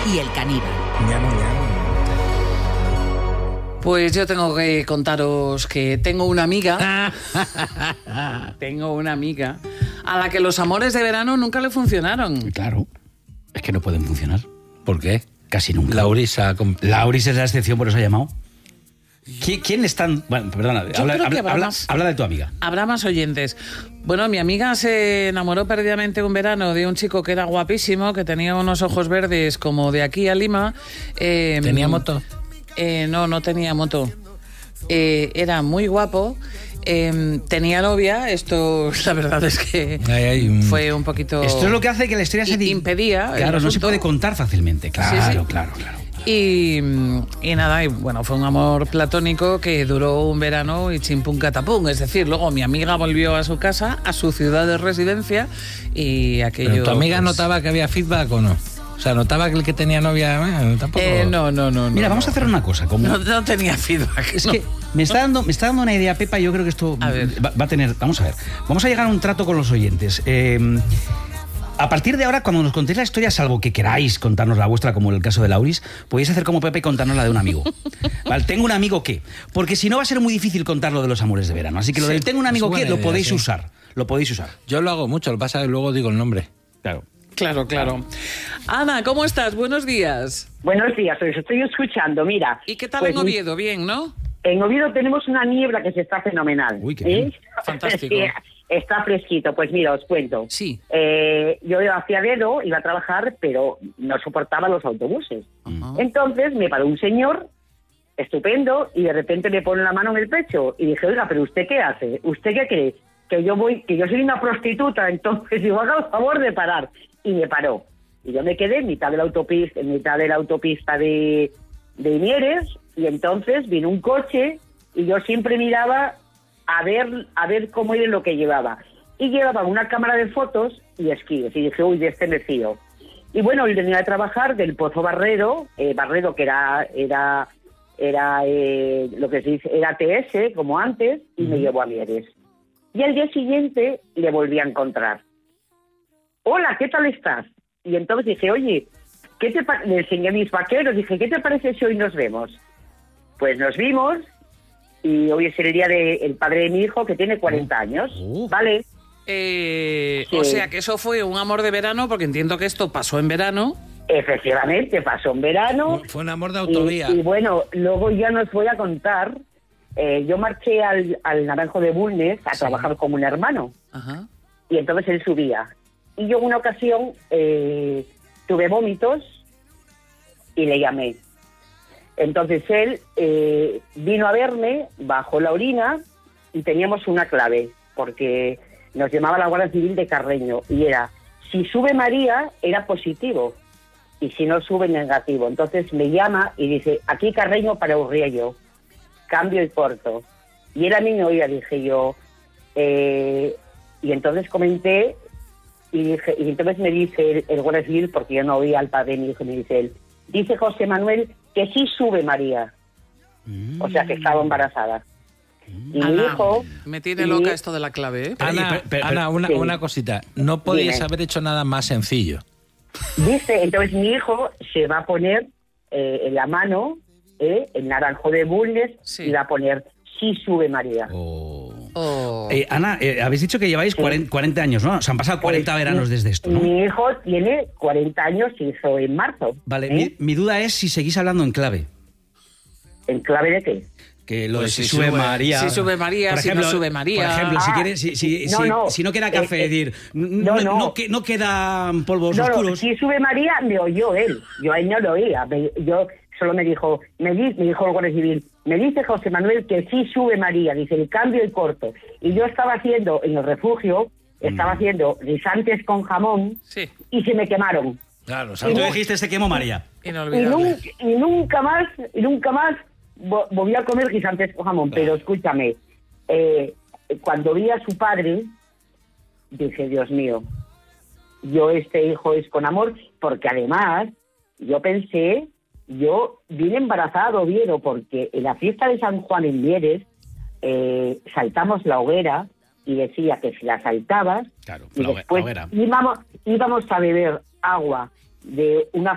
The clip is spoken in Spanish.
y el caníbal. Pues yo tengo que contaros que tengo una amiga a la que los amores de verano nunca le funcionaron. Claro, es que no pueden funcionar. ¿Por qué? Casi nunca. Lauris es la excepción, por eso ha llamado. ¿Quién es tan...? Bueno, perdona, habla de tu amiga. Habrá más oyentes. Bueno, mi amiga se enamoró perdidamente un verano de un chico que era guapísimo, que tenía unos ojos verdes como de aquí a Lima. ¿Tenía moto? No tenía moto. Era muy guapo. Tenía novia. Esto, la verdad es que fue un poquito... Esto es lo que hace que la historia se impedía. Claro, no se puede contar fácilmente. Claro, Sí. claro. Y nada, y bueno, fue un amor platónico que duró un verano y chimpum catapum. Es decir, luego mi amiga volvió a su casa, a su ciudad de residencia, y aquello... ¿Pero tu amiga notaba que había feedback o no? O sea, ¿notaba que el que tenía novia tampoco...? No. Mira, vamos a hacer una cosa. No tenía feedback. Es que me está dando una idea, Pepa, y yo creo que esto va a tener... Vamos a ver. Vamos a llegar a un trato con los oyentes. A partir de ahora, cuando nos contéis la historia, salvo que queráis contarnos la vuestra, como en el caso de Lauris, podéis hacer como Pepe y contarnos la de un amigo. ¿Vale? ¿Tengo un amigo qué? Porque si no va a ser muy difícil contar lo de los amores de verano. Así que lo del tengo un amigo qué lo podéis usar. Lo podéis usar. Yo lo hago mucho, lo que pasa es que luego digo el nombre. Claro. Ana, ¿cómo estás? Buenos días. Buenos días, os estoy escuchando, mira. ¿Y qué tal en Oviedo? Bien, ¿no? En Oviedo tenemos una niebla que se está fenomenal. Uy, qué bien. Fantástico. Sí, está fresquito, pues mira, os cuento. Sí. Yo hacia Dedo, iba a trabajar, pero no soportaba los autobuses. Ajá. Entonces me paró un señor estupendo y de repente me pone la mano en el pecho y dije, oiga, ¿pero usted qué hace? ¿Usted qué cree? Que yo soy una prostituta, entonces digo, haga el favor de parar. Y me paró. Y yo me quedé en mitad de la autopista de Mieres, y entonces vino un coche y yo siempre miraba a ver cómo era lo que llevaba. Y llevaba una cámara de fotos y esquíes. Y dije, uy, de este me fío. Y bueno, él venía a trabajar del Pozo Barredo que era lo que se dice, era TS, como antes, y me llevó a Mieres. Y al día siguiente le volví a encontrar. Hola, ¿qué tal estás? Y entonces dije, oye, le enseñé mis vaqueros, dije, ¿qué te parece si hoy nos vemos? Pues nos vimos, y hoy es el día del padre de mi hijo, que tiene 40 años, ¿vale? Sí. O sea, que eso fue un amor de verano, porque entiendo que esto pasó en verano. Efectivamente, pasó en verano. Fue un amor de autovía. Y bueno, luego ya nos voy a contar, yo marché al Naranjo de Bulnes a trabajar como un hermano. Ajá. Y entonces él subía. Y yo en una ocasión tuve vómitos y le llamé. Entonces él vino a verme, bajó la orina y teníamos una clave, porque nos llamaba la Guardia Civil de Carreño, y era, si sube María, era positivo, y si no sube, negativo. Entonces me llama y dice, aquí Carreño para Urriello, cambio y corto. Y él a mí me oía, dije yo, y entonces comenté, y entonces me dice el Guardia Civil, porque yo no oía al padre de mi hijo, me dice él, dice José Manuel que sí sube María. O sea, que estaba embarazada. Y Ana, mi hijo... me tiene loca esto de la clave, ¿eh? Ana, una cosita. No podías haber hecho nada más sencillo. Dice, entonces mi hijo se va a poner en la mano, el Naranjo de Bulnes, y va a poner sí sube María. Ana, habéis dicho que lleváis 40 años, ¿no? O sea, han pasado 40 veranos desde esto, ¿no? Mi hijo tiene 40 años, se hizo en marzo. Vale, mi duda es si seguís hablando en clave. ¿En clave de qué? Que lo Pues de si sube María... Si sube María, por ejemplo, si no sube María... Por ejemplo, si no queda café, es decir, no quedan polvos oscuros... No, si sube María, me oyó él. Yo a él no lo oía. Yo solo me dijo el Guardia Civil, me dice José Manuel que sí sube María, dice el cambio y corto. Y yo estaba haciendo, en el refugio, haciendo guisantes con jamón, y se me quemaron. Claro, o sea, tú dijiste se quemó María. Y nunca más volví a comer guisantes con jamón. Pero escúchame, cuando vi a su padre, dije, Dios mío, este hijo es con amor, porque además yo pensé... Yo vine embarazada a Oviedo porque en la fiesta de San Juan en Mieres saltamos la hoguera y decía que si la saltabas, y después íbamos a beber agua de una